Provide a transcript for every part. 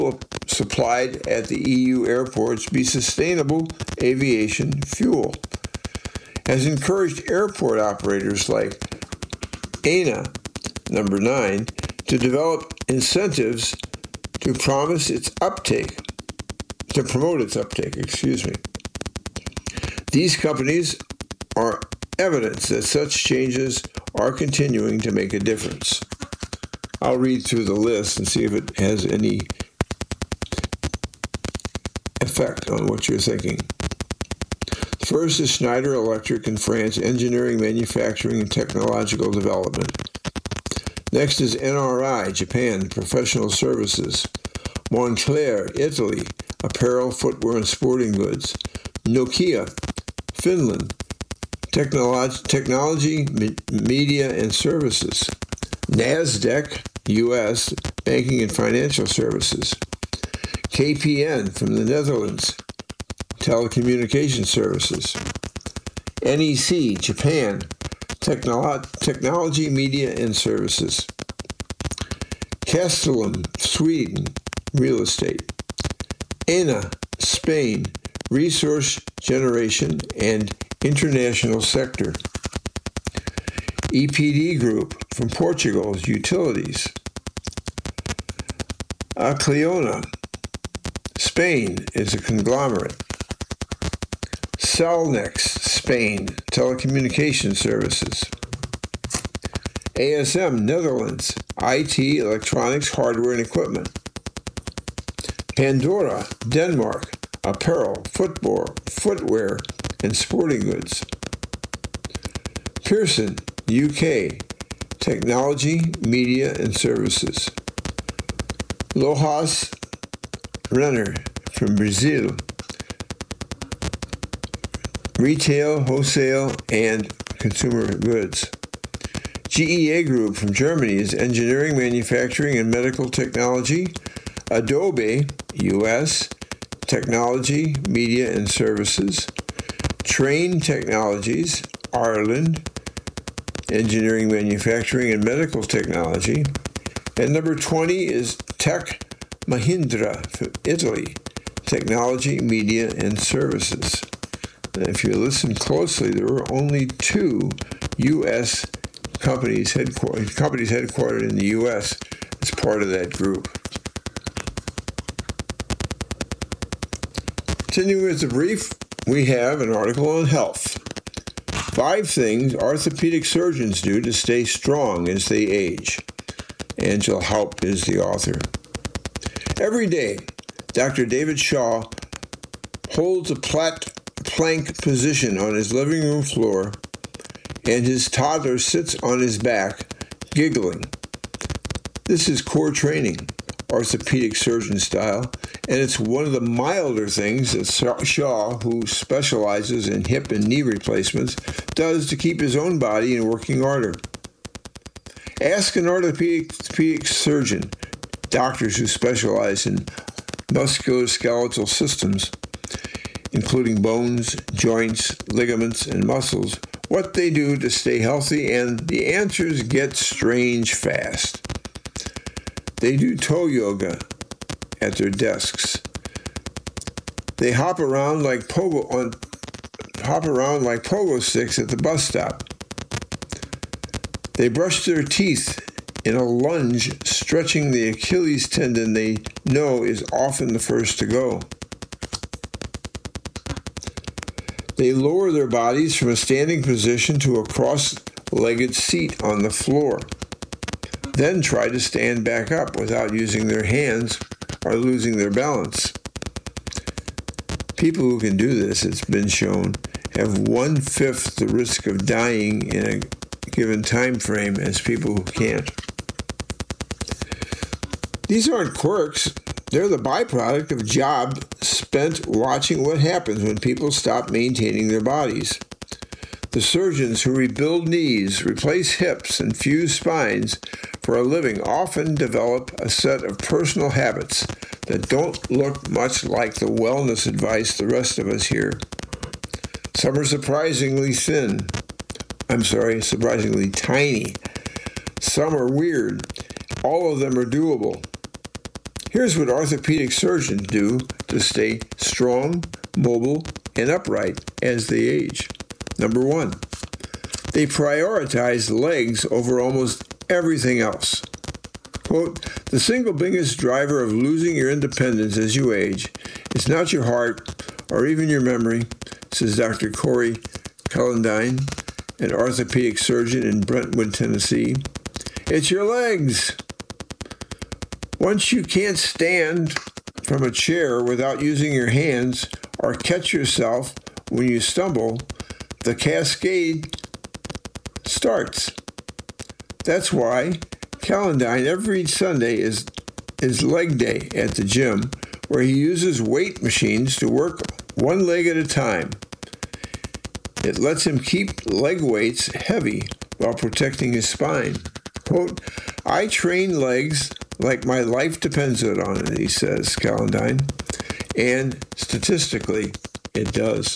supplied at the EU airports be sustainable aviation fuel, has encouraged airport operators like ANA, number 9, to develop incentives to promote its uptake. These companies are evidence that such changes are continuing to make a difference. I'll read through the list and see if it has any effect on what you're thinking. First is Schneider Electric in France, engineering, manufacturing, and technological development. Next is NRI, Japan, professional services. Moncler, Italy, apparel, footwear, and sporting goods. Nokia, Finland, technology, media, and services. NASDAQ, U.S., banking and financial services. KPN from the Netherlands, telecommunication services. NEC, Japan, technology, media, and services. Castellum, Sweden, real estate. ENA, Spain, resource generation and international sector. EPD Group from Portugal, utilities. Acciona, Spain, is a conglomerate. Cellnex, Spain, telecommunication services. ASM, Netherlands, IT, electronics, hardware, and equipment. Pandora, Denmark, apparel, footwear, and sporting goods. Pearson, UK, technology, media, and services. Lojas Renner from Brazil, retail, wholesale, and consumer goods. GEA Group from Germany is engineering, manufacturing, and medical technology. Adobe, U.S., technology, media, and services. Train Technologies, Ireland, engineering, manufacturing, and medical technology. And number 20 is Tech Mahindra from Italy, technology, media, and services. And if you listen closely, there were only 2 U.S. companies headquartered in the U.S. as part of that group. Continuing with the brief, we have an article on health. 5 things orthopedic surgeons do to stay strong as they age. Angela Haupt is the author. Every day, Dr. David Shaw holds a plank position on his living room floor, and his toddler sits on his back, giggling. This is core training, orthopedic surgeon style, and it's one of the milder things that Shaw, who specializes in hip and knee replacements, does to keep his own body in working order. Ask an orthopedic surgeon, doctors who specialize in musculoskeletal systems, including bones, joints, ligaments, and muscles, what they do to stay healthy, and the answers get strange fast. They do toe yoga at their desks. They hop around like pogo sticks at the bus stop. They brush their teeth in a lunge, stretching the Achilles tendon they know is often the first to go. They lower their bodies from a standing position to a cross-legged seat on the floor, then try to stand back up without using their hands or losing their balance. People who can do this, it's been shown, have 1/5 the risk of dying in a given time frame as people who can't. These aren't quirks. They're the byproduct of job spent watching what happens when people stop maintaining their bodies. The surgeons who rebuild knees, replace hips, and fuse spines for a living often develop a set of personal habits that don't look much like the wellness advice the rest of us hear. Some are surprisingly tiny. Some are weird. All of them are doable. Here's what orthopedic surgeons do to stay strong, mobile, and upright as they age. Number 1, they prioritize legs over almost everything else. Quote, the single biggest driver of losing your independence as you age is not your heart or even your memory, says Dr. Corey Kellendine, an orthopedic surgeon in Brentwood, Tennessee. It's your legs. Once you can't stand from a chair without using your hands or catch yourself when you stumble, the cascade starts. That's why Kellendine every Sunday is leg day at the gym, where he uses weight machines to work one leg at a time. It lets him keep leg weights heavy while protecting his spine. Quote, I train legs like my life depends on it, he says, Kellendine. And statistically, it does.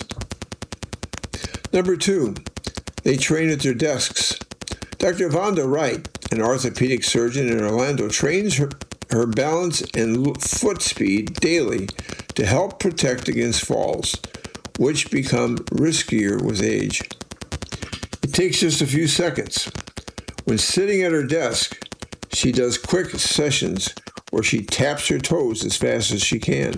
Number 2, they train at their desks. Dr. Vonda Wright, an orthopedic surgeon in Orlando, trains her balance and foot speed daily to help protect against falls, which become riskier with age. It takes just a few seconds. When sitting at her desk, she does quick sessions where she taps her toes as fast as she can.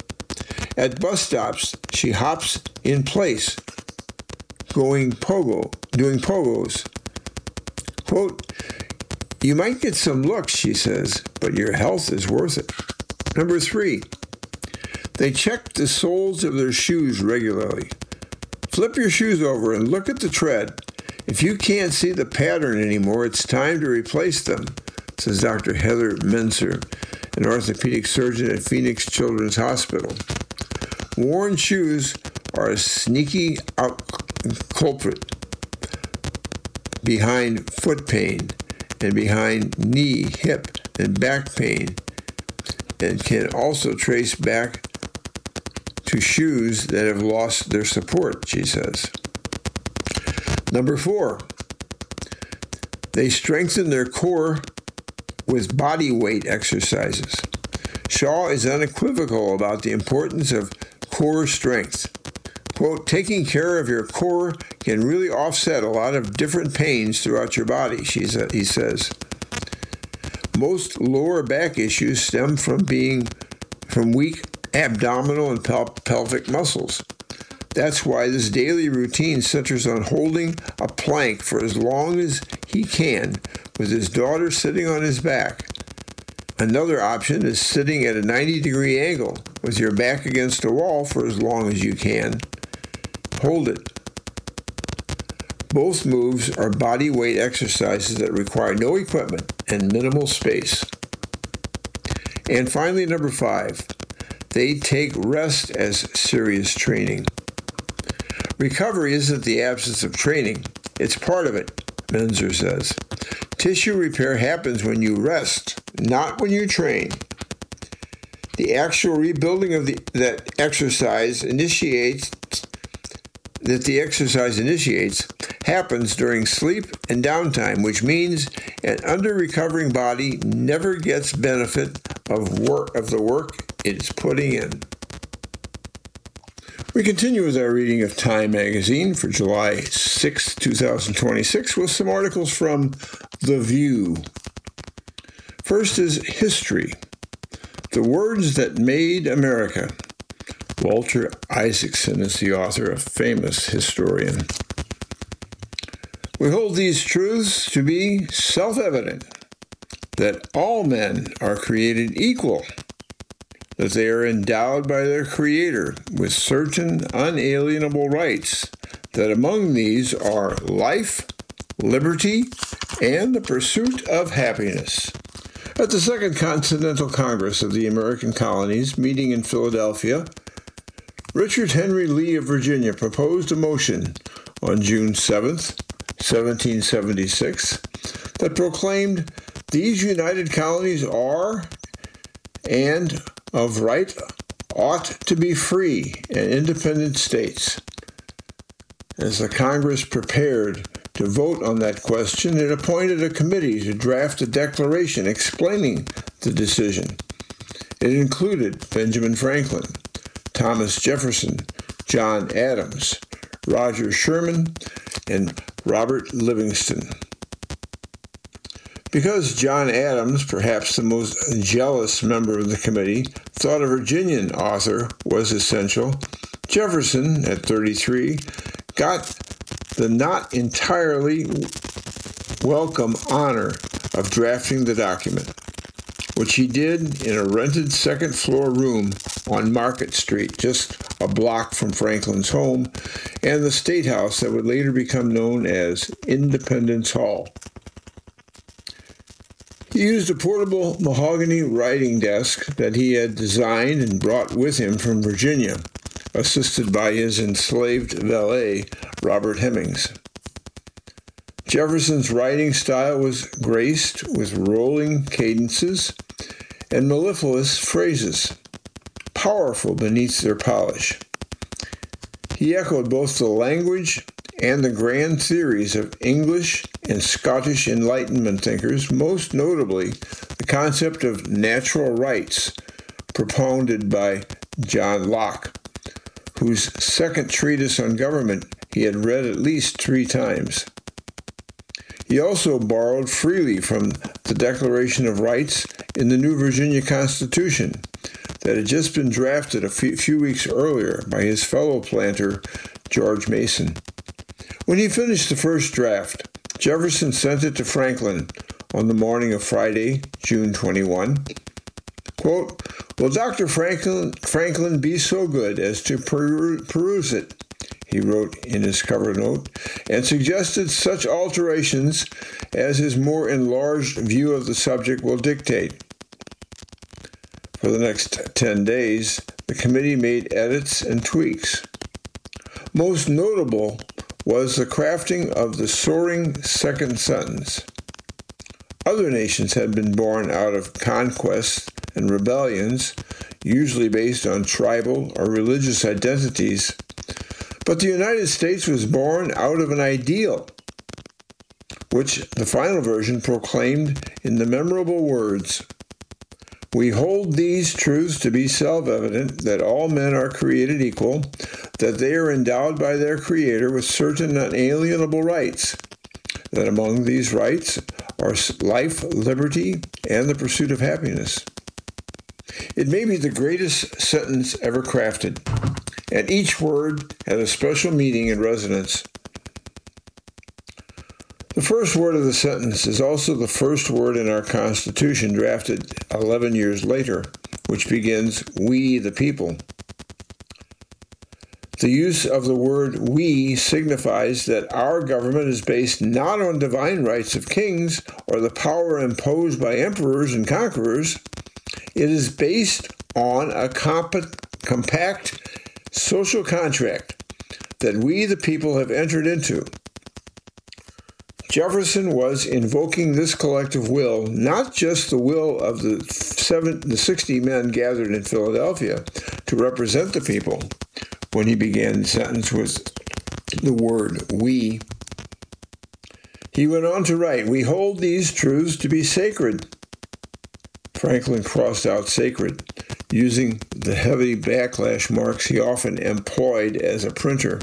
At bus stops, she hops in place, doing pogos. Quote, you might get some looks, she says, but your health is worth it. Number 3, they check the soles of their shoes regularly. Flip your shoes over and look at the tread. If you can't see the pattern anymore, it's time to replace them, says Dr. Heather Menser, an orthopedic surgeon at Phoenix Children's Hospital. Worn shoes are a sneaky culprit behind foot pain and behind knee, hip, and back pain, and can also trace back to shoes that have lost their support, she says. Number 4, they strengthen their core with body weight exercises. Shaw is unequivocal about the importance of core strength. Quote, taking care of your core can really offset a lot of different pains throughout your body, he says. Most lower back issues stem from weak abdominal and pelvic muscles. That's why this daily routine centers on holding a plank for as long as he can with his daughter sitting on his back. Another option is sitting at a 90-degree angle with your back against a wall for as long as you can. Hold it. Both moves are body weight exercises that require no equipment and minimal space. And finally, number 5, they take rest as serious training. Recovery isn't the absence of training. It's part of it, Menser says. Tissue repair happens when you rest, not when you train. The actual rebuilding of the exercise initiates happens during sleep and downtime, which means an under-recovering body never gets benefit of the work it is putting in. We continue with our reading of Time magazine for July 6, 2026, with some articles from The View. First is History, the Words That Made America. Walter Isaacson is the author, a famous historian. We hold these truths to be self-evident, that all men are created equal, that they are endowed by their Creator with certain unalienable rights, that among these are life, liberty, and the pursuit of happiness. At the Second Continental Congress of the American Colonies, meeting in Philadelphia, Richard Henry Lee of Virginia proposed a motion on June 7th, 1776, that proclaimed these united colonies are and of right ought to be free and independent states. As the Congress prepared to vote on that question, it appointed a committee to draft a declaration explaining the decision. It included Benjamin Franklin, Thomas Jefferson, John Adams, Roger Sherman, and Robert Livingston. Because John Adams, perhaps the most jealous member of the committee, thought a Virginian author was essential, Jefferson, at 33, got the not entirely welcome honor of drafting the document, which he did in a rented second-floor room on Market Street, just a block from Franklin's home, and the State House that would later become known as Independence Hall. He used a portable mahogany writing desk that he had designed and brought with him from Virginia, assisted by his enslaved valet, Robert Hemings. Jefferson's writing style was graced with rolling cadences and mellifluous phrases, powerful beneath their polish. He echoed both the language and the grand theories of English and Scottish Enlightenment thinkers, most notably the concept of natural rights propounded by John Locke, whose second treatise on government he had read at least 3 times. He also borrowed freely from the Declaration of Rights in the new Virginia Constitution that had just been drafted a few weeks earlier by his fellow planter, George Mason. When he finished the first draft, Jefferson sent it to Franklin on the morning of Friday, June 21. Quote, "Will Dr. Franklin be so good as to peruse it?" he wrote in his cover note, and suggested such alterations as his more enlarged view of the subject will dictate. For the next 10 days, the committee made edits and tweaks. Most notable was the crafting of the soaring second sentence. Other nations had been born out of conquests and rebellions, usually based on tribal or religious identities, but the United States was born out of an ideal, which the final version proclaimed in the memorable words, "We hold these truths to be self-evident, that all men are created equal, that they are endowed by their Creator with certain unalienable rights, that among these rights are life, liberty, and the pursuit of happiness." It may be the greatest sentence ever crafted, and each word had a special meaning and resonance. The first word of the sentence is also the first word in our Constitution, drafted 11 years later, which begins, "We the people." The use of the word "we" signifies that our government is based not on divine rights of kings or the power imposed by emperors and conquerors. It is based on a compact social contract that we the people have entered into. Jefferson was invoking this collective will, not just the will of the 60 men gathered in Philadelphia to represent the people, when he began the sentence with the word "we." He went on to write, "We hold these truths to be sacred." Franklin crossed out "sacred," using the heavy backlash marks he often employed as a printer,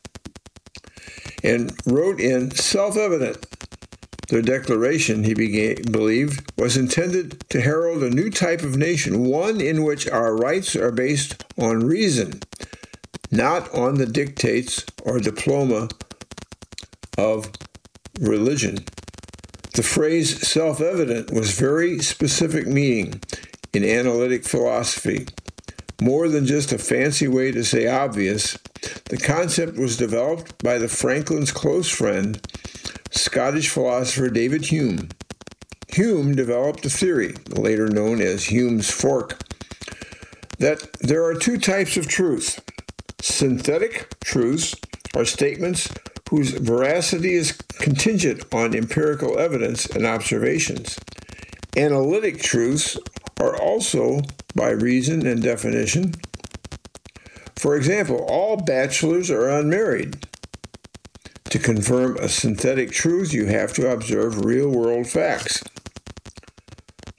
and wrote in "self-evident." Their declaration, he believed, was intended to herald a new type of nation, one in which our rights are based on reason, not on the dictates or diploma of religion. The phrase "self-evident" was very specific meaning in analytic philosophy. More than just a fancy way to say obvious, the concept was developed by Franklin's close friend, Scottish philosopher David Hume. Hume developed a theory, later known as Hume's fork, that there are 2 types of truth. Synthetic truths are statements whose veracity is contingent on empirical evidence and observations. Analytic truths are also by reason and definition. For example, all bachelors are unmarried. To confirm a synthetic truth, you have to observe real-world facts.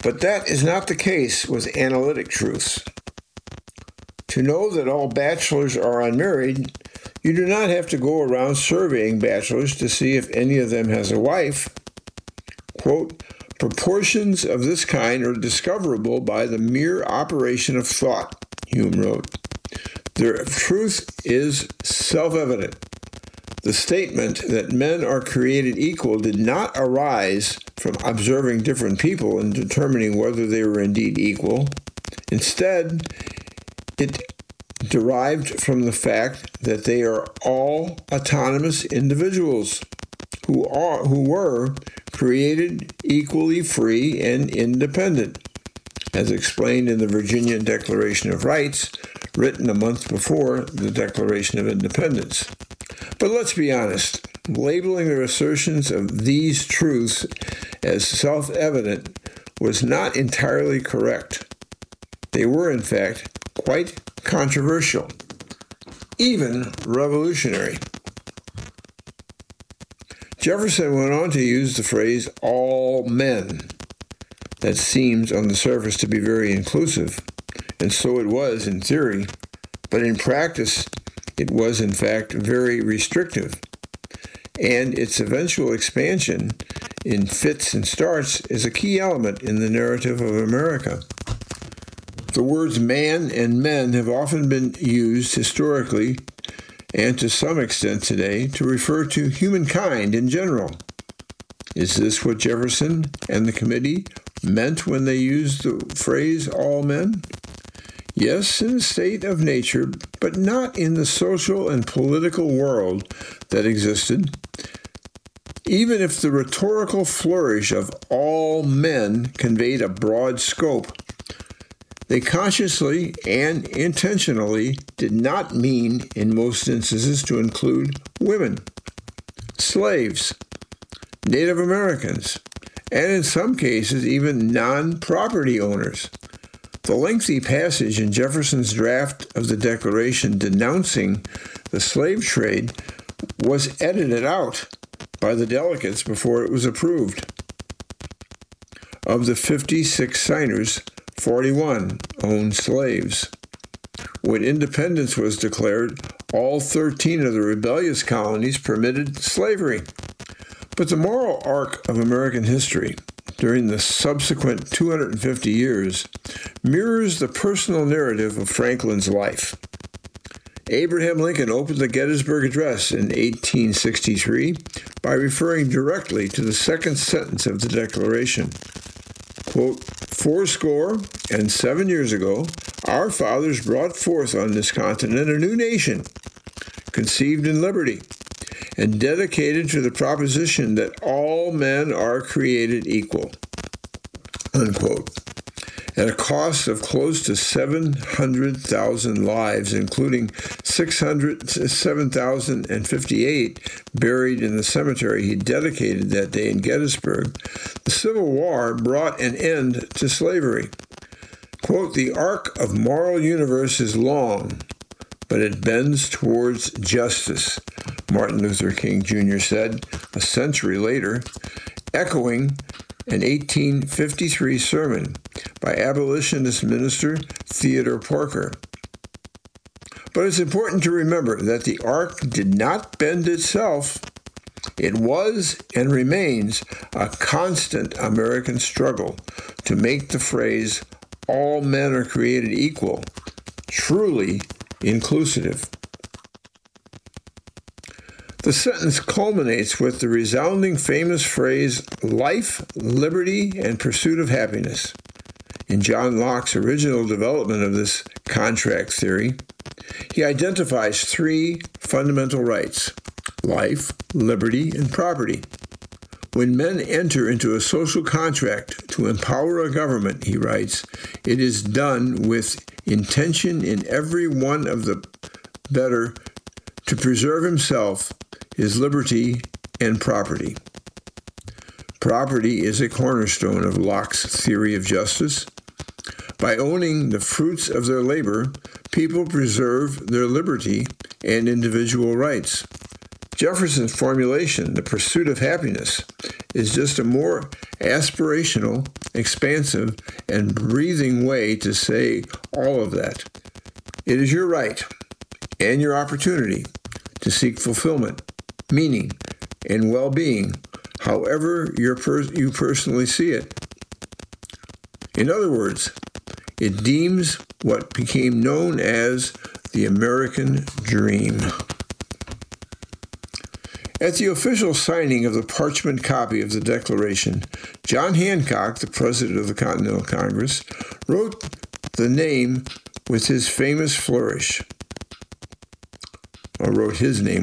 But that is not the case with analytic truths. To know that all bachelors are unmarried, you do not have to go around surveying bachelors to see if any of them has a wife. Quote, proportions of this kind are discoverable by the mere operation of thought, Hume wrote. The truth is self-evident. The statement that men are created equal did not arise from observing different people and determining whether they were indeed equal. Instead, it derived from the fact that they are all autonomous individuals who were created equally free and independent, as explained in the Virginia Declaration of Rights, written a month before the Declaration of Independence. But let's be honest, labeling their assertions of these truths as self-evident was not entirely correct. They were, in fact, quite controversial, even revolutionary. Jefferson went on to use the phrase all men. That seems on the surface to be very inclusive, and so it was in theory, but in practice it was in fact very restrictive, and its eventual expansion in fits and starts is a key element in the narrative of America. The words man and men have often been used historically and to some extent today to refer to humankind in general. Is this what Jefferson and the committee meant when they used the phrase all men? Yes, in a state of nature, but not in the social and political world that existed. Even if the rhetorical flourish of all men conveyed a broad scope, they consciously and intentionally did not mean, in most instances, to include women, slaves, Native Americans, and in some cases even non-property owners. The lengthy passage in Jefferson's draft of the Declaration denouncing the slave trade was edited out by the delegates before it was approved. Of the 56 signers, 41 owned slaves. When independence was declared, all 13 of the rebellious colonies permitted slavery. But the moral arc of American history during the subsequent 250 years mirrors the personal narrative of Franklin's life. Abraham Lincoln opened the Gettysburg Address in 1863 by referring directly to the second sentence of the Declaration. Quote, 87 years ago, our fathers brought forth on this continent a new nation, conceived in liberty, and dedicated to the proposition that all men are created equal, unquote. At a cost of close to 700,000 lives, including 7,058 buried in the cemetery he dedicated that day in Gettysburg, the Civil War brought an end to slavery. Quote, the arc of moral universe is long, but it bends towards justice, Martin Luther King Jr. said a century later, echoing an 1853 sermon by abolitionist minister Theodore Parker. But it's important to remember that the arc did not bend itself. It was and remains a constant American struggle to make the phrase, all men are created equal, truly inclusive. The sentence culminates with the resounding famous phrase, life, liberty, and pursuit of happiness. In John Locke's original development of this contract theory, he identifies three fundamental rights, life, liberty, and property. When men enter into a social contract to empower a government, he writes, it is done with intention in every one of the better to preserve himself, his liberty, and property. Property is a cornerstone of Locke's theory of justice. By owning the fruits of their labor, people preserve their liberty and individual rights. Jefferson's formulation, the pursuit of happiness, is just a more aspirational, expansive, and breathing way to say all of that. It is your right and your opportunity to seek fulfillment, meaning, and well-being, however you personally see it. In other words, it deems what became known as the American dream. At the official signing of the parchment copy of the Declaration, John Hancock, the President of the Continental Congress, wrote the name with his famous flourish. Quote,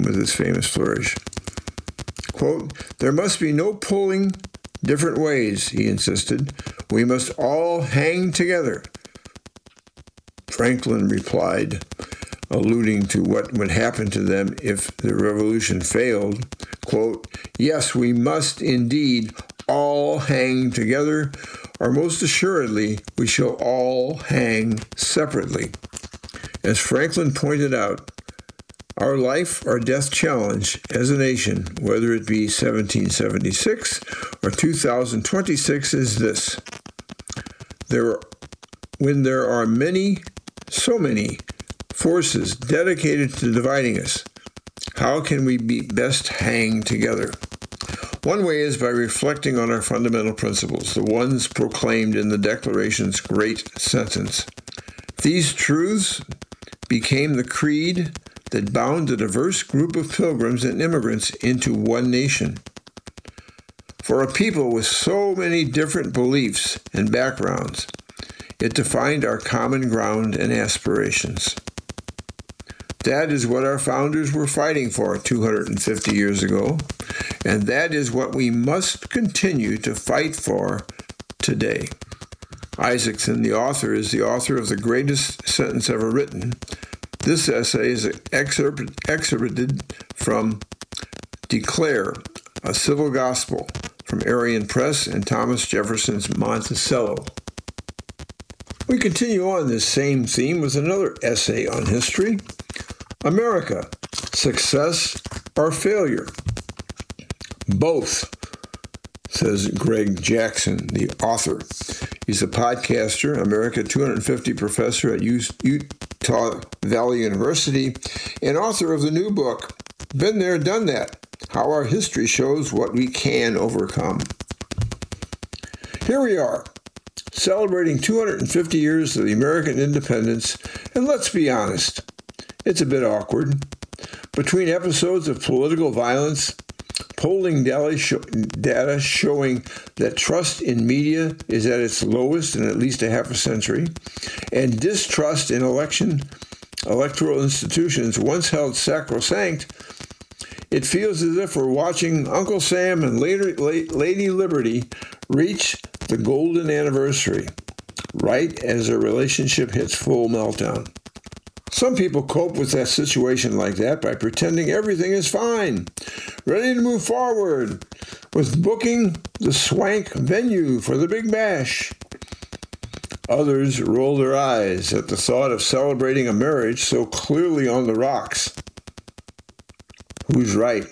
"There must be no pulling different ways," he insisted. "We must all hang together." Franklin replied, alluding to what would happen to them if the revolution failed, quote, "Yes, we must indeed all hang together, or most assuredly we shall all hang separately." As Franklin pointed out, our life or death challenge as a nation, whether it be 1776 or 2026, is this. When there are so many forces dedicated to dividing us, how can we best hang together? One way is by reflecting on our fundamental principles, the ones proclaimed in the Declaration's great sentence. These truths became the creed that bound a diverse group of pilgrims and immigrants into one nation. For a people with so many different beliefs and backgrounds, it defined our common ground and aspirations. That is what our founders were fighting for 250 years ago, and that is what we must continue to fight for today. Isaacson, the author, is the author of the greatest sentence ever written. This essay is excerpted from Declare, a Civil Gospel, from Arian Press and Thomas Jefferson's Monticello. We continue on this same theme with another essay on history. America, Success or Failure? Both, says Greg Jackson, the author. He's a podcaster, America 250 professor at Utah Valley University, and author of the new book, Been There, Done That, How Our History Shows What We Can Overcome. Here we are, celebrating 250 years of the American independence, and let's be honest, it's a bit awkward. Between episodes of political violence, polling data showing that trust in media is at its lowest in at least a half a century, and distrust in electoral institutions once held sacrosanct, it feels as if we're watching Uncle Sam and Lady Liberty reach the golden anniversary, right as their relationship hits full meltdown. Some people cope with that situation like that by pretending everything is fine, ready to move forward with booking the swank venue for the Big Bash. Others roll their eyes at the thought of celebrating a marriage so clearly on the rocks. Who's right?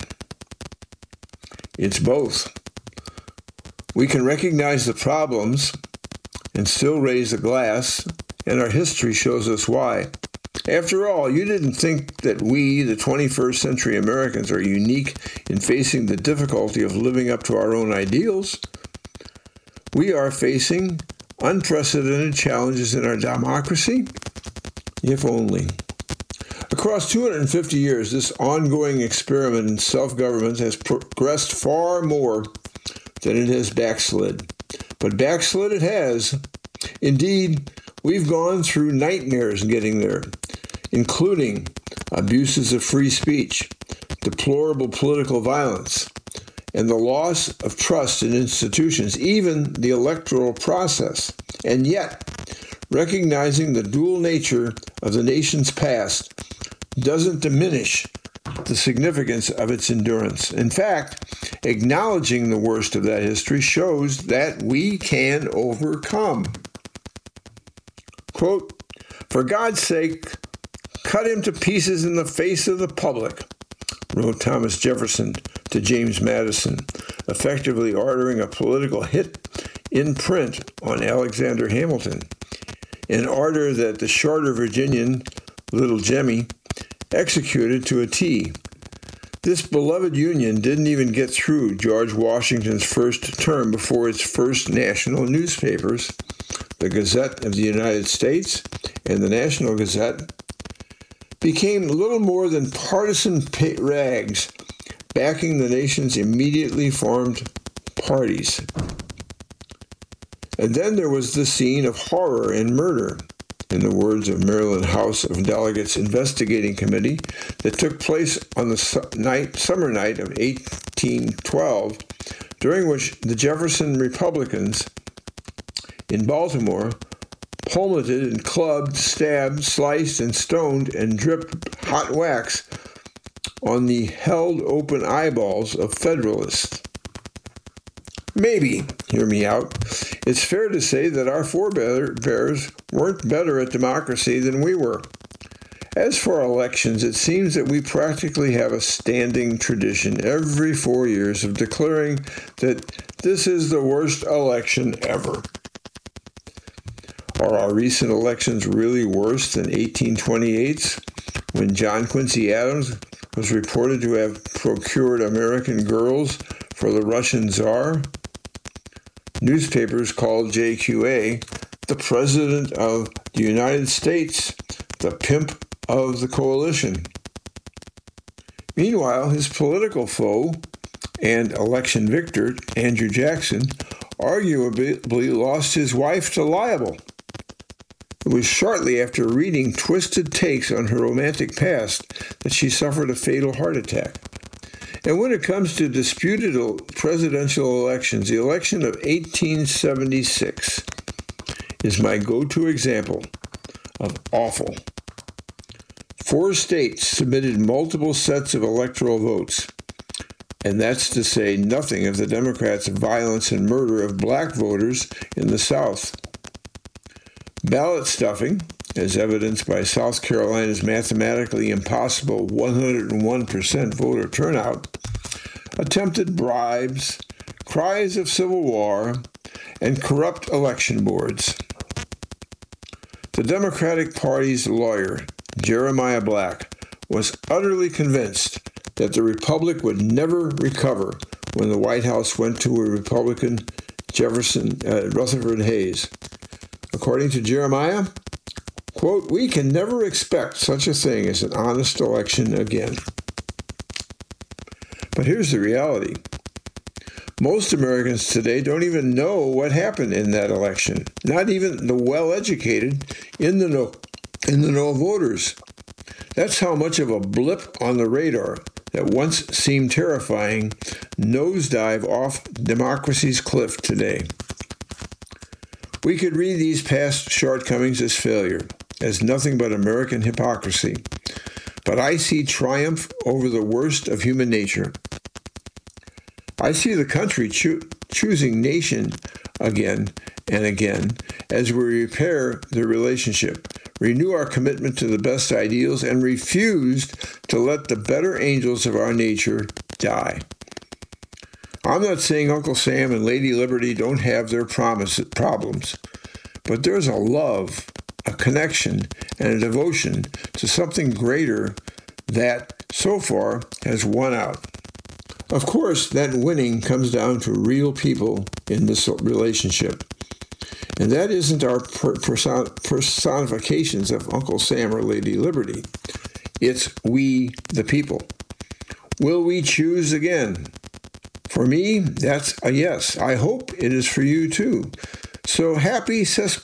It's both. We can recognize the problems and still raise the glass, and our history shows us why. After all, you didn't think that we, the 21st century Americans, are unique in facing the difficulty of living up to our own ideals. We are facing unprecedented challenges in our democracy, if only. Across 250 years, this ongoing experiment in self-government has progressed far more than it has backslid. But backslid it has. Indeed, we've gone through nightmares getting there, including abuses of free speech, deplorable political violence, and the loss of trust in institutions, even the electoral process. And yet, recognizing the dual nature of the nation's past doesn't diminish the significance of its endurance. In fact, acknowledging the worst of that history shows that we can overcome. Quote, "For God's sake, cut him to pieces in the face of the public. wrote Thomas Jefferson to James Madison, effectively ordering a political hit in print on Alexander Hamilton, in order that the shorter Virginian, Little Jemmy, executed to a T. This beloved Union didn't even get through George Washington's first term before its first national newspapers, the Gazette of the United States and the National Gazette, became little more than partisan rags backing the nation's immediately formed parties. And then there was the scene of horror and murder, in the words of Maryland House of Delegates Investigating Committee, that took place on the summer night of 1812, during which the Jefferson Republicans in Baltimore plummeted and clubbed, stabbed, sliced, and stoned and dripped hot wax on the held open eyeballs of Federalists. Maybe, hear me out, it's fair to say that our forebears weren't better at democracy than we were. As for elections, it seems that we practically have a standing tradition every 4 years of declaring that this is the worst election ever. Are our recent elections really worse than 1828's, when John Quincy Adams was reported to have procured American girls for the Russian Tsar? Newspapers called JQA the President of the United States, the pimp of the coalition. Meanwhile, his political foe and election victor, Andrew Jackson, arguably lost his wife to libel. It was shortly after reading twisted takes on her romantic past that she suffered a fatal heart attack. And when it comes to disputed presidential elections, the election of 1876 is my go-to example of awful. 4 states submitted multiple sets of electoral votes, and that's to say nothing of the Democrats' violence and murder of black voters in the South. Ballot stuffing, as evidenced by South Carolina's mathematically impossible 101% voter turnout, attempted bribes, cries of civil war, and corrupt election boards. The Democratic Party's lawyer, Jeremiah Black, was utterly convinced that the Republic would never recover when the White House went to a Republican, Rutherford Hayes. According to Jeremiah, quote, "We can never expect such a thing as an honest election again." But here's the reality. Most Americans today don't even know what happened in that election, not even the well-educated in the know voters. That's how much of a blip on the radar that once seemed terrifying nosedive off democracy's cliff today. We could read these past shortcomings as failure, as nothing but American hypocrisy, but I see triumph over the worst of human nature. I see the country choosing nation again and again as we repair the relationship, renew our commitment to the best ideals, and refuse to let the better angels of our nature die. I'm not saying Uncle Sam and Lady Liberty don't have their problems, but there's a love, a connection, and a devotion to something greater that, so far, has won out. Of course, that winning comes down to real people in this relationship. And that isn't our personifications of Uncle Sam or Lady Liberty. It's we, the people. Will we choose again? For me, that's a yes. I hope it is for you too. So happy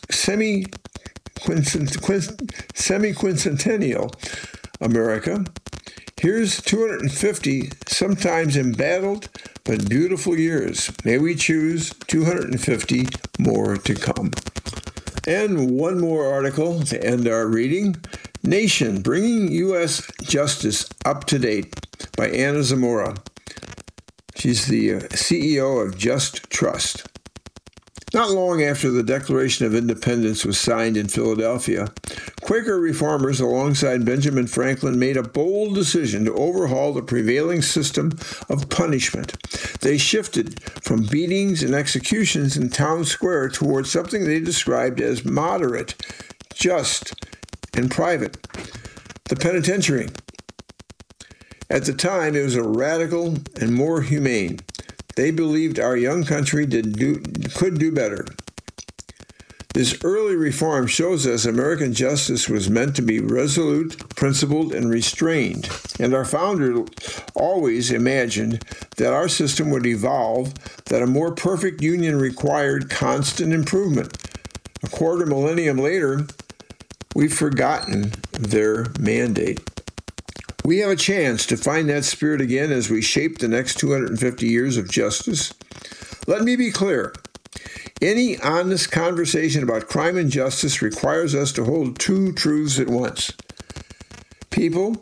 semi-quincentennial, America. Here's 250 sometimes embattled but beautiful years. May we choose 250 more to come. And one more article to end our reading. Nation, Bringing U.S. Justice Up to Date by Anna Zamora. She's the CEO of Just Trust. Not long after the Declaration of Independence was signed in Philadelphia, Quaker reformers alongside Benjamin Franklin made a bold decision to overhaul the prevailing system of punishment. They shifted from beatings and executions in town square towards something they described as moderate, just, and private: the penitentiary. At the time, it was a radical and more humane. They believed our young country could do better. This early reform shows us American justice was meant to be resolute, principled, and restrained. And our founder always imagined that our system would evolve, that a more perfect union required constant improvement. A quarter millennium later, we've forgotten their mandate. We have a chance to find that spirit again as we shape the next 250 years of justice. Let me be clear. Any honest conversation about crime and justice requires us to hold two truths at once. People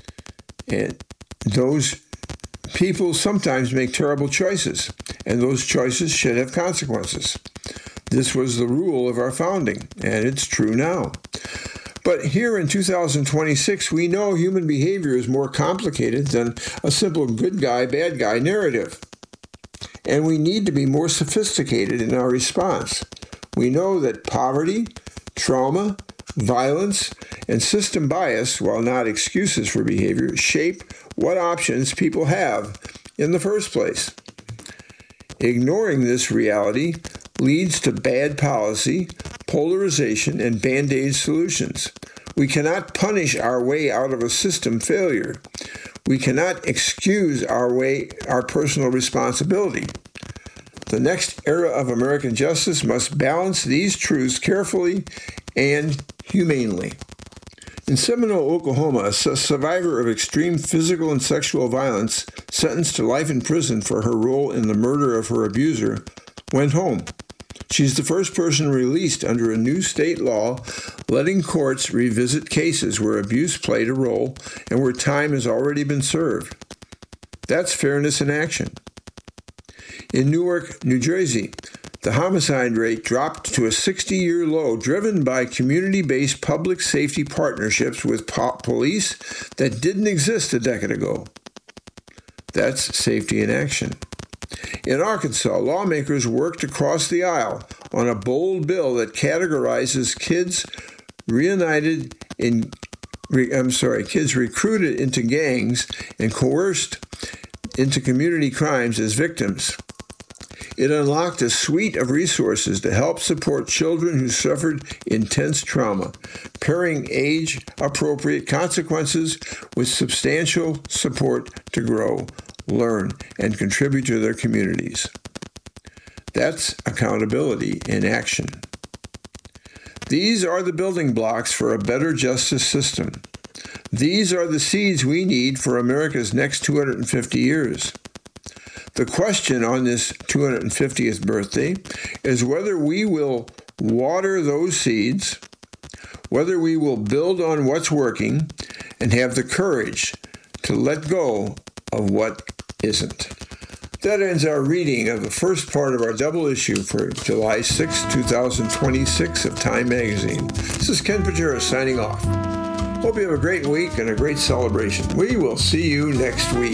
sometimes make terrible choices, and those choices should have consequences. This was the rule of our founding, and it's true now. But here in 2026, we know human behavior is more complicated than a simple good guy, bad guy narrative. And we need to be more sophisticated in our response. We know that poverty, trauma, violence, and system bias, while not excuses for behavior, shape what options people have in the first place. Ignoring this reality leads to bad policy, polarization, and band-aid solutions. We cannot punish our way out of a system failure. We cannot excuse our personal responsibility. The next era of American justice must balance these truths carefully and humanely. In Seminole, Oklahoma, a survivor of extreme physical and sexual violence, sentenced to life in prison for her role in the murder of her abuser, went home. She's the first person released under a new state law letting courts revisit cases where abuse played a role and where time has already been served. That's fairness in action. In Newark, New Jersey, the homicide rate dropped to a 60-year low, driven by community-based public safety partnerships with police that didn't exist a decade ago. That's safety in action. In Arkansas, lawmakers worked across the aisle on a bold bill that categorizes kids recruited into gangs and coerced into community crimes as victims. It unlocked a suite of resources to help support children who suffered intense trauma, pairing age-appropriate consequences with substantial support to grow, learn, and contribute to their communities. That's accountability in action. These are the building blocks for a better justice system. These are the seeds we need for America's next 250 years. The question on this 250th birthday is whether we will water those seeds, whether we will build on what's working, and have the courage to let go of what isn't. That ends our reading of the first part of our double issue for July 6, 2026 of Time Magazine. This is Ken Patera signing off. Hope you have a great week and a great celebration. We will see you next week.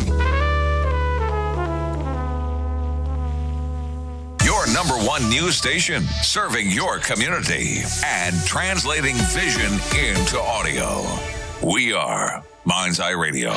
Number one news station, serving your community and translating vision into audio. We are Mind's Eye Radio.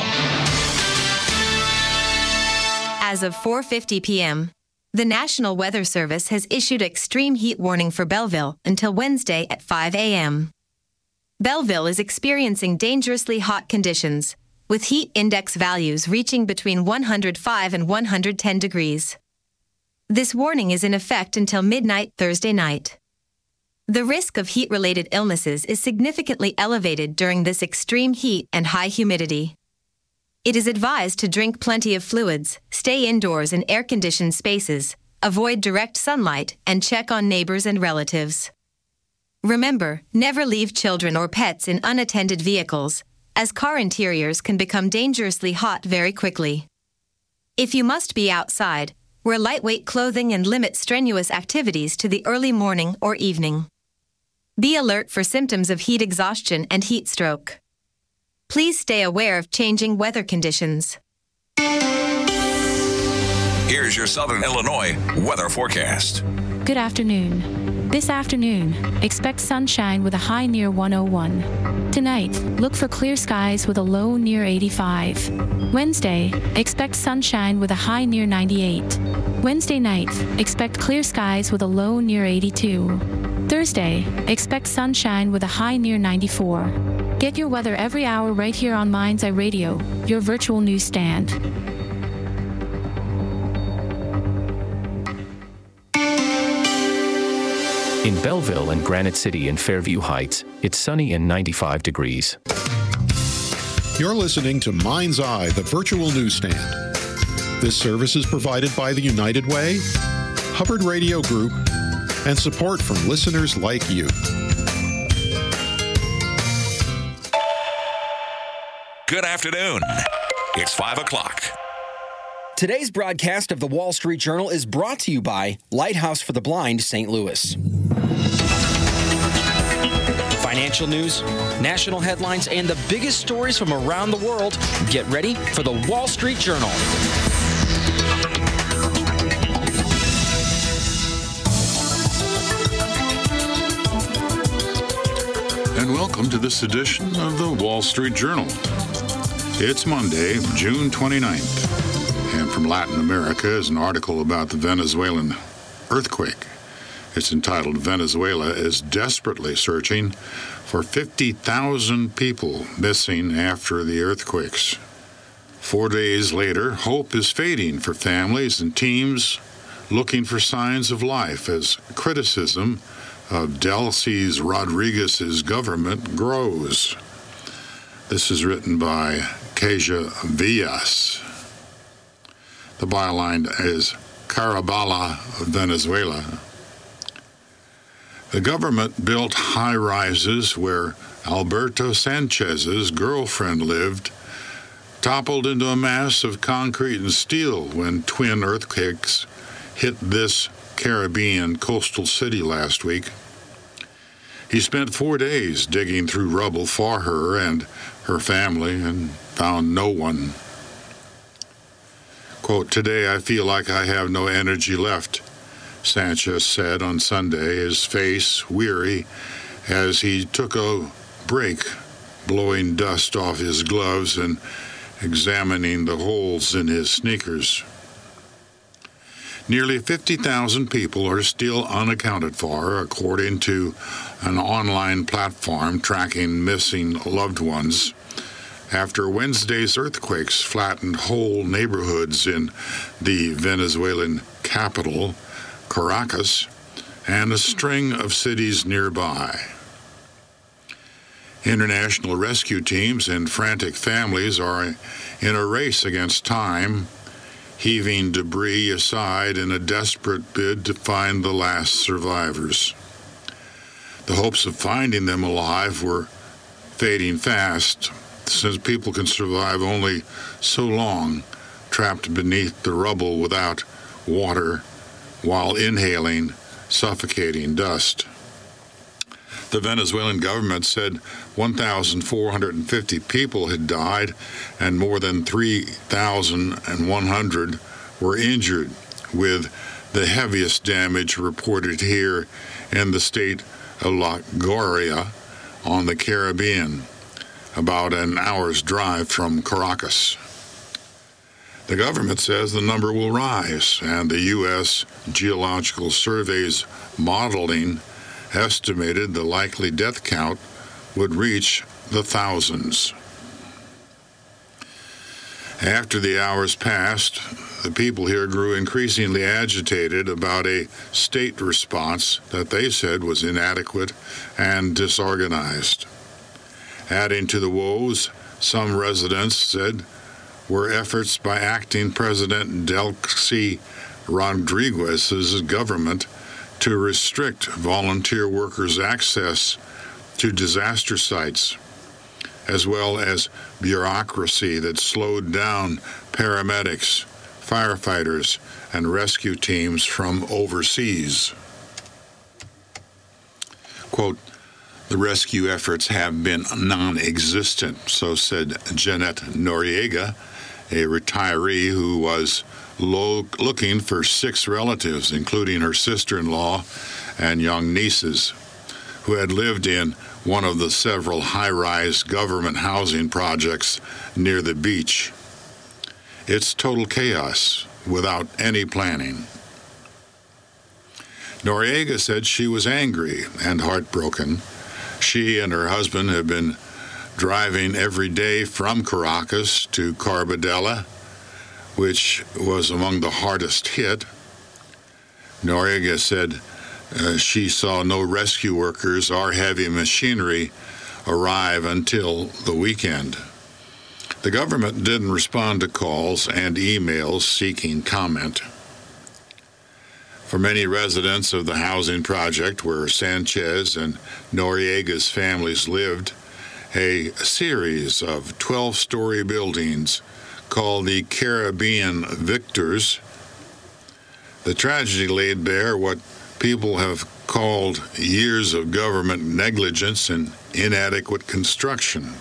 As of 4:50 p.m., the National Weather Service has issued extreme heat warning for Belleville until Wednesday at 5 a.m. Belleville is experiencing dangerously hot conditions, with heat index values reaching between 105 and 110 degrees. This warning is in effect until midnight Thursday night. The risk of heat-related illnesses is significantly elevated during this extreme heat and high humidity. It is advised to drink plenty of fluids, stay indoors in air-conditioned spaces, avoid direct sunlight, and check on neighbors and relatives. Remember, never leave children or pets in unattended vehicles, as car interiors can become dangerously hot very quickly. If you must be outside, wear lightweight clothing and limit strenuous activities to the early morning or evening. Be alert for symptoms of heat exhaustion and heat stroke. Please stay aware of changing weather conditions. Here's your Southern Illinois weather forecast. Good afternoon. This afternoon, expect sunshine with a high near 101. Tonight, look for clear skies with a low near 85. Wednesday, expect sunshine with a high near 98. Wednesday night, expect clear skies with a low near 82. Thursday, expect sunshine with a high near 94. Get your weather every hour right here on Mind's Eye Radio, your virtual newsstand. In Belleville and Granite City and Fairview Heights, it's sunny and 95 degrees. You're listening to Mind's Eye, the virtual newsstand. This service is provided by the United Way, Hubbard Radio Group, and support from listeners like you. Good afternoon. It's 5 o'clock. Today's broadcast of the Wall Street Journal is brought to you by Lighthouse for the Blind, St. Louis. Financial news, national headlines, and the biggest stories from around the world. Get ready for the Wall Street Journal. And welcome to this edition of the Wall Street Journal. It's Monday, June 29th, and from Latin America is an article about the Venezuelan earthquake. It's entitled, Venezuela is Desperately Searching for 50,000 People Missing After the Earthquakes. 4 days later, hope is fading for families and teams looking for signs of life as criticism of Delcy Rodriguez's government grows. This is written by Keja Villas. The byline is Carabala, Venezuela. The government built high-rises where Alberto Sanchez's girlfriend lived, toppled into a mass of concrete and steel when twin earthquakes hit this Caribbean coastal city last week. He spent 4 days digging through rubble for her and her family and found no one. Quote, "Today I feel like I have no energy left," Sanchez said on Sunday, his face weary as he took a break, blowing dust off his gloves and examining the holes in his sneakers. Nearly 50,000 people are still unaccounted for, according to an online platform tracking missing loved ones, after Wednesday's earthquakes flattened whole neighborhoods in the Venezuelan capital, Caracas, and a string of cities nearby. International rescue teams and frantic families are in a race against time, heaving debris aside in a desperate bid to find the last survivors. The hopes of finding them alive were fading fast, since people can survive only so long trapped beneath the rubble without water while inhaling suffocating dust. The Venezuelan government said 1,450 people had died and more than 3,100 were injured, with the heaviest damage reported here in the state of La Guaira on the Caribbean, about an hour's drive from Caracas. The government says the number will rise, and the U.S. Geological Survey's modeling estimated the likely death count would reach the thousands. After the hours passed, the people here grew increasingly agitated about a state response that they said was inadequate and disorganized. Adding to the woes, some residents said were efforts by acting President Delcy Rodriguez's government to restrict volunteer workers' access to disaster sites, as well as bureaucracy that slowed down paramedics, firefighters, and rescue teams from overseas. Quote, The rescue efforts have been non-existent, so said Jeanette Noriega, a retiree who was looking for 6 relatives, including her sister-in-law and young nieces, who had lived in one of the several high-rise government housing projects near the beach. It's total chaos without any planning. Noriega said she was angry and heartbroken. She and her husband have been driving every day from Caracas to Carbadella, which was among the hardest hit. Noriega said she saw no rescue workers or heavy machinery arrive until the weekend. The government didn't respond to calls and emails seeking comment. For many residents of the housing project where Sanchez and Noriega's families lived, a series of 12-story buildings called the Caribbean Victors. The tragedy laid bare what people have called years of government negligence and inadequate construction.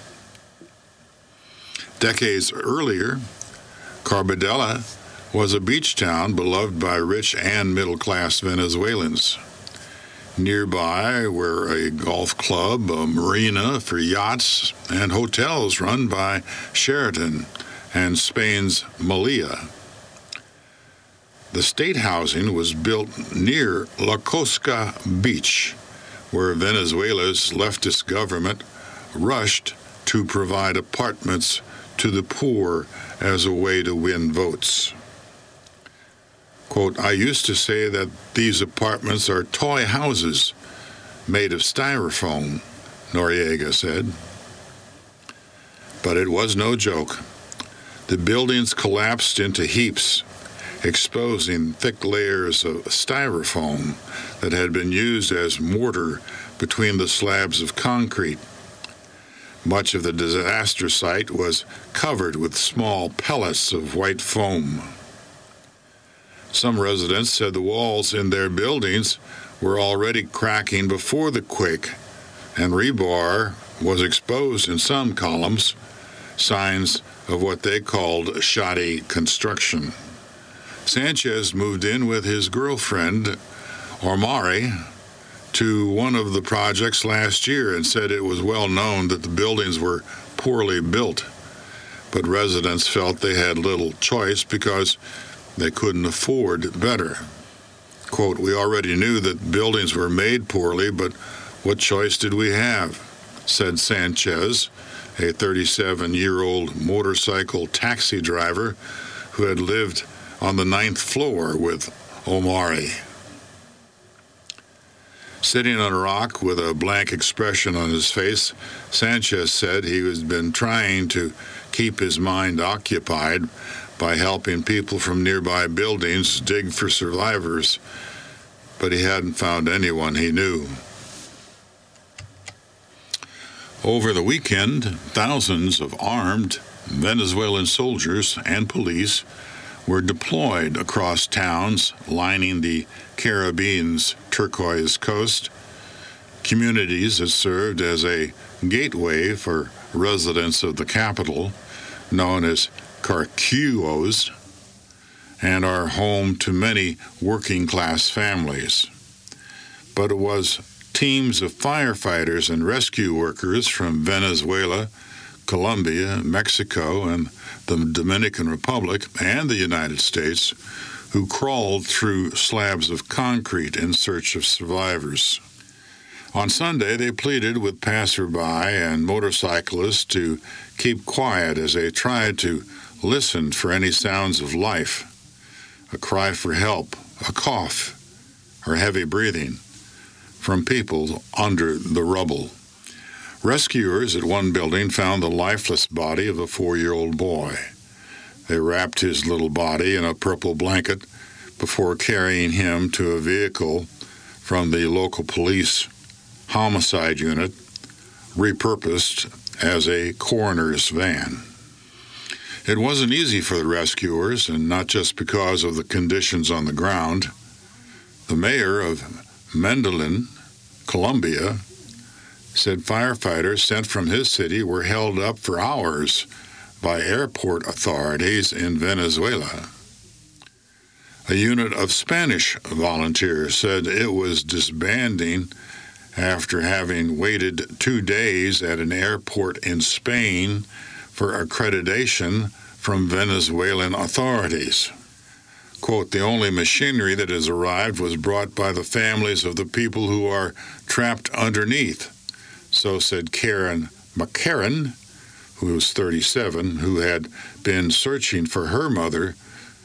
Decades earlier, Carbadella was a beach town beloved by rich and middle-class Venezuelans. Nearby were a golf club, a marina for yachts, and hotels run by Sheraton and Spain's Meliá. The state housing was built near La Cosca Beach, where Venezuela's leftist government rushed to provide apartments to the poor as a way to win votes. Quote, I used to say that these apartments are toy houses made of styrofoam, Noriega said. But it was no joke. The buildings collapsed into heaps, exposing thick layers of styrofoam that had been used as mortar between the slabs of concrete. Much of the disaster site was covered with small pellets of white foam. Some residents said the walls in their buildings were already cracking before the quake, and rebar was exposed in some columns, signs of what they called shoddy construction. Sanchez moved in with his girlfriend, Omari, to one of the projects last year and said it was well known that the buildings were poorly built, but residents felt they had little choice because they couldn't afford better. Quote, we already knew that buildings were made poorly, but what choice did we have? Said Sanchez, a 37-year-old motorcycle taxi driver who had lived on the 9th floor with Omari. Sitting on a rock with a blank expression on his face, Sanchez said he had been trying to keep his mind occupied by helping people from nearby buildings dig for survivors, but he hadn't found anyone he knew. Over the weekend, thousands of armed Venezuelan soldiers and police were deployed across towns lining the Caribbean's turquoise coast, communities that served as a gateway for residents of the capital, known as Carquillos, and are home to many working-class families. But it was teams of firefighters and rescue workers from Venezuela, Colombia, Mexico, and the Dominican Republic, and the United States, who crawled through slabs of concrete in search of survivors. On Sunday, they pleaded with passerby and motorcyclists to keep quiet as they tried to listen for any sounds of life, a cry for help, a cough, or heavy breathing from people under the rubble. Rescuers at one building found the lifeless body of a 4-year-old boy. They wrapped his little body in a purple blanket before carrying him to a vehicle from the local police homicide unit, repurposed as a coroner's van. It wasn't easy for the rescuers, and not just because of the conditions on the ground. The mayor of Medellin, Colombia, said firefighters sent from his city were held up for hours by airport authorities in Venezuela. A unit of Spanish volunteers said it was disbanding after having waited 2 days at an airport in Spain for accreditation from Venezuelan authorities. Quote, the only machinery that has arrived was brought by the families of the people who are trapped underneath. So said Karen McCarran, who was 37, who had been searching for her mother,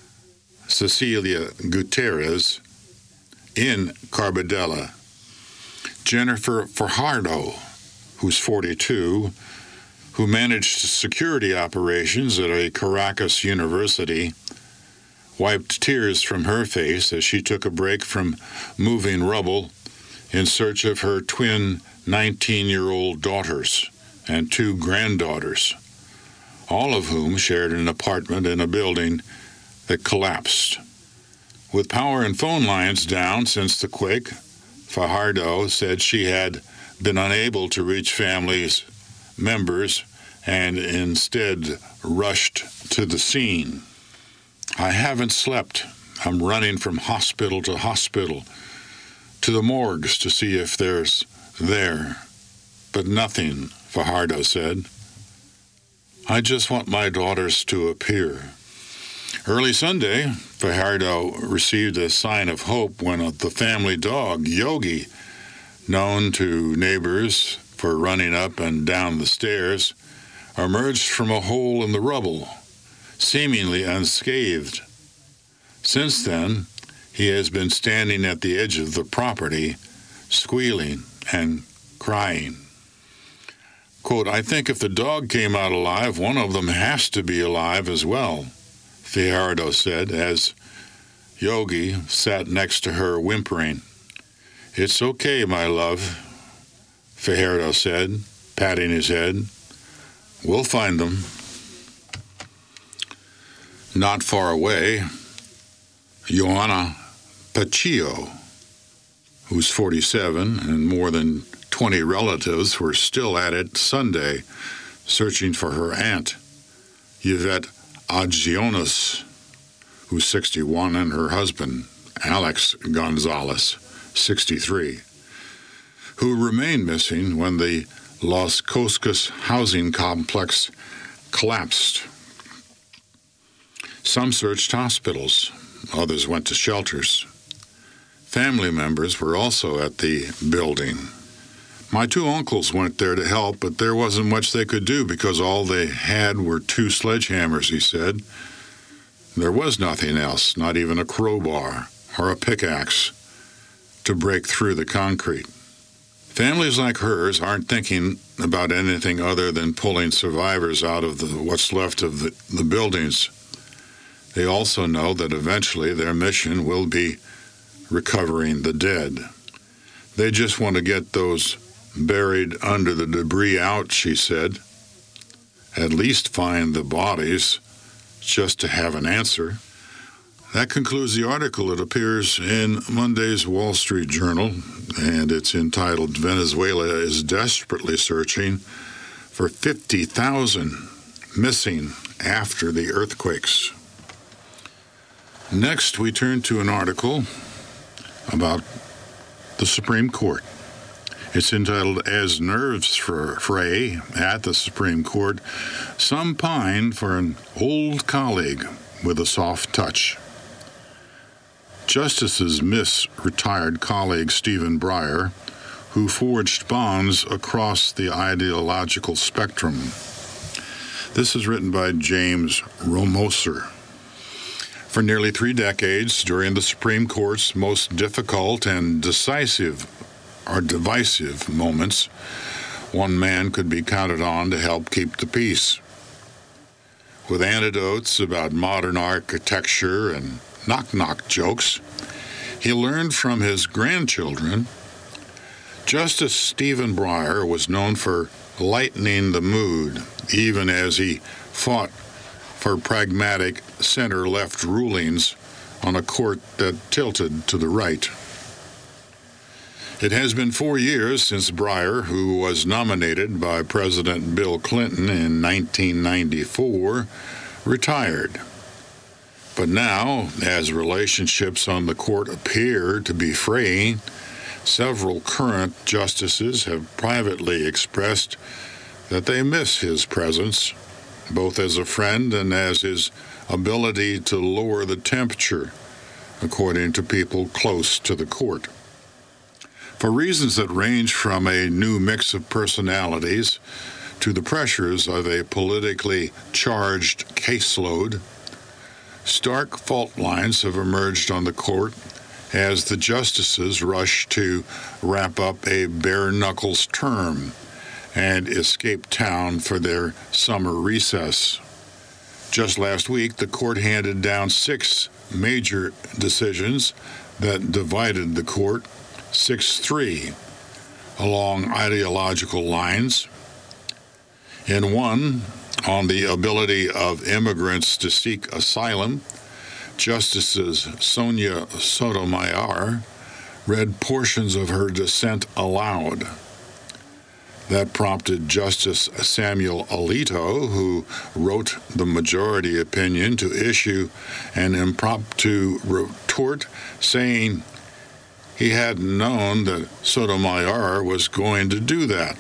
Cecilia Gutierrez, in Carbadella. Jennifer Fajardo, who's 42, who managed security operations at a Caracas university, wiped tears from her face as she took a break from moving rubble in search of her twin 19-year-old daughters and 2 granddaughters, all of whom shared an apartment in a building that collapsed. With power and phone lines down since the quake, Fajardo said she had been unable to reach families' members and instead rushed to the scene. I haven't slept. I'm running from hospital to hospital, to the morgues to see if there's there. But nothing, Fajardo said. I just want my daughters to appear. Early Sunday, Fajardo received a sign of hope when the family dog, Yogi, known to neighbors for running up and down the stairs, emerged from a hole in the rubble, seemingly unscathed. Since then, he has been standing at the edge of the property, squealing and crying. Quote, I think if the dog came out alive, one of them has to be alive as well, Fajardo said, as Yogi sat next to her whimpering. It's okay, my love, Fajardo said, patting his head. We'll find them. Not far away, Joanna Paccio, who's 47, and more than 20 relatives were still at it Sunday, searching for her aunt, Yvette Agiones, who's 61, and her husband, Alex Gonzalez, 63, who remained missing when the Las Coscas housing complex collapsed. Some searched hospitals, others went to shelters. Family members were also at the building. My 2 uncles went there to help, but there wasn't much they could do because all they had were 2 sledgehammers, he said. There was nothing else, not even a crowbar or a pickaxe to break through the concrete. Families like hers aren't thinking about anything other than pulling survivors out of what's left of the buildings. They also know that eventually their mission will be recovering the dead. They just want to get those buried under the debris out, she said. At least find the bodies, just to have an answer. That concludes the article. It appears in Monday's Wall Street Journal, and it's entitled, Venezuela is desperately searching for 50,000 missing after the earthquakes. Next, we turn to an article about the Supreme Court. It's entitled, As Nerves Fray at the Supreme Court, Some Pine for an Old Colleague with a Soft Touch. Justices miss retired colleague Stephen Breyer, who forged bonds across the ideological spectrum. This is written by James Romoser. For nearly 3 decades, during the Supreme Court's most difficult and divisive moments, one man could be counted on to help keep the peace. With anecdotes about modern architecture and knock-knock jokes, he learned from his grandchildren. Justice Stephen Breyer was known for lightening the mood, even as he fought for pragmatic center-left rulings on a court that tilted to the right. It has been 4 years since Breyer, who was nominated by President Bill Clinton in 1994, retired. But now, as relationships on the court appear to be fraying, several current justices have privately expressed that they miss his presence, both as a friend and as his ability to lower the temperature, according to people close to the court. For reasons that range from a new mix of personalities to the pressures of a politically charged caseload, stark fault lines have emerged on the court as the justices rush to wrap up a bare-knuckles term and escape town for their summer recess. Just last week, the court handed down 6 major decisions that divided the court 6-3 along ideological lines. In one, on the ability of immigrants to seek asylum, Justices Sonia Sotomayor read portions of her dissent aloud. That prompted Justice Samuel Alito, who wrote the majority opinion, to issue an impromptu retort saying he hadn't known that Sotomayor was going to do that.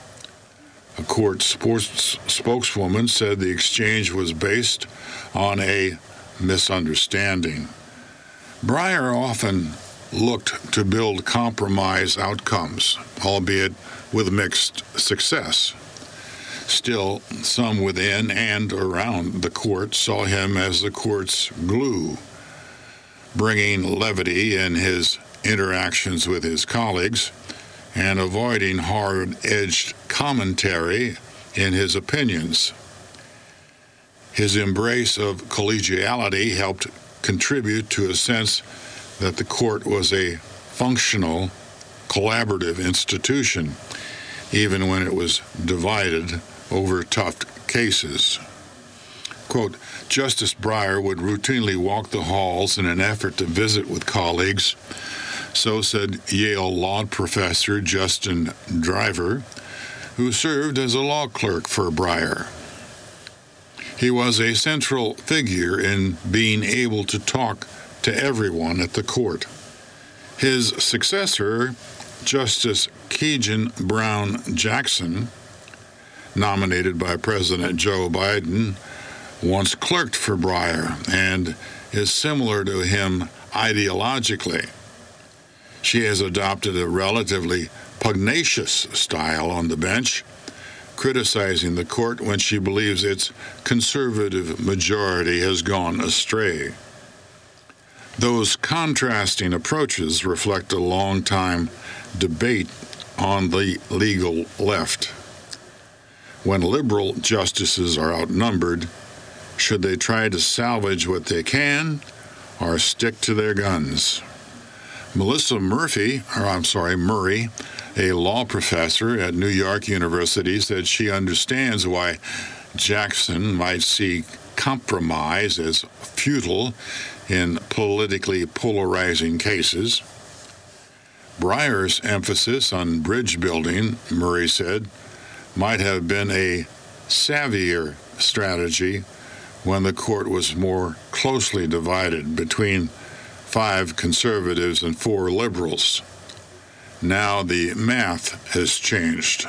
A court spokeswoman said the exchange was based on a misunderstanding. Breyer often looked to build compromise outcomes, albeit with mixed success. Still, some within and around the court saw him as the court's glue, bringing levity in his interactions with his colleagues and avoiding hard-edged commentary in his opinions. His embrace of collegiality helped contribute to a sense that the court was a functional, collaborative institution, even when it was divided over tough cases. Quote, Justice Breyer would routinely walk the halls in an effort to visit with colleagues. So said Yale law professor Justin Driver, who served as a law clerk for Breyer. He was a central figure in being able to talk to everyone at the court. His successor, Justice Keegan Brown Jackson, nominated by President Joe Biden, once clerked for Breyer and is similar to him ideologically. She has adopted a relatively pugnacious style on the bench, criticizing the court when she believes its conservative majority has gone astray. Those contrasting approaches reflect a long-time debate on the legal left. When liberal justices are outnumbered, should they try to salvage what they can or stick to their guns? Melissa Murray, a law professor at New York University, said she understands why Jackson might see compromise as futile in politically polarizing cases. Breyer's emphasis on bridge building, Murray said, might have been a savvier strategy when the court was more closely divided between 5 conservatives and 4 liberals. Now the math has changed.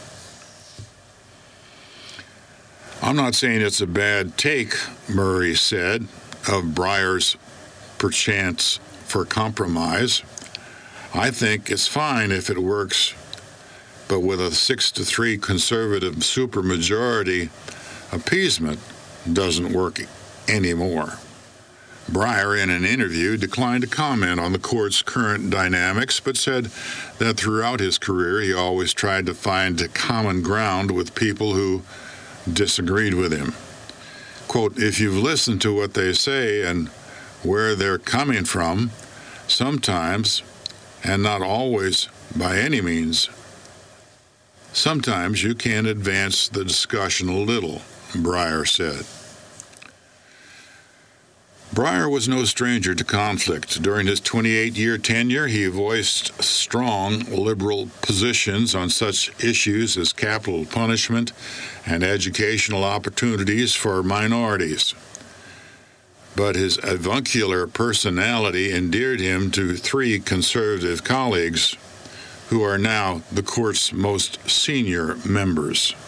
I'm not saying it's a bad take, Murray said, of Breyer's perchance for compromise. I think it's fine if it works, but with a 6-3 conservative supermajority, appeasement doesn't work anymore. Breyer, in an interview, declined to comment on the court's current dynamics, but said that throughout his career he always tried to find common ground with people who disagreed with him. Quote, if you've listened to what they say and where they're coming from, sometimes, and not always by any means, sometimes you can advance the discussion a little, Breyer said. Breyer was no stranger to conflict. During his 28-year tenure, he voiced strong liberal positions on such issues as capital punishment and educational opportunities for minorities. But his avuncular personality endeared him to 3 conservative colleagues who are now the court's most senior members.